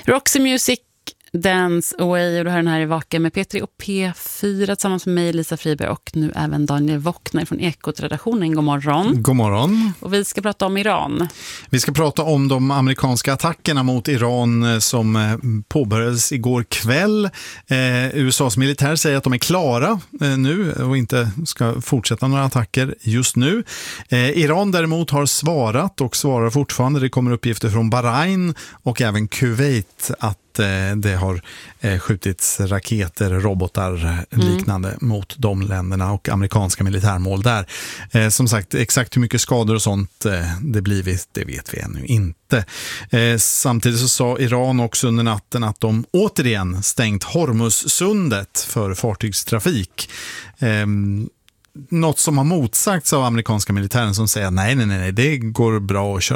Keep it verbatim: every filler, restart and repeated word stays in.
Roxy Music, Dance Away, och du har den här i Vaken med Petri och P fyra tillsammans med mig, Lisa Friberg, och nu även Daniel Wockner från Ekot-redaktionen. God morgon. God morgon. Och vi ska prata om Iran. Vi ska prata om de amerikanska attackerna mot Iran som påbörjades igår kväll. Eh, U S A:s militär säger att de är klara eh, nu och inte ska fortsätta några attacker just nu. Eh, Iran däremot har svarat och svarar fortfarande. Det kommer uppgifter från Bahrain och även Kuwait att det har skjutits raketer, robotar liknande mm. mot de länderna och amerikanska militärmål där. Som sagt, exakt hur mycket skador och sånt det blivit, det vet vi ännu inte. Samtidigt så sa Iran också under natten att de återigen stängt Hormuzsundet för fartygstrafik. Något som har motsagts av amerikanska militären som säger nej, nej, nej, det går bra att köra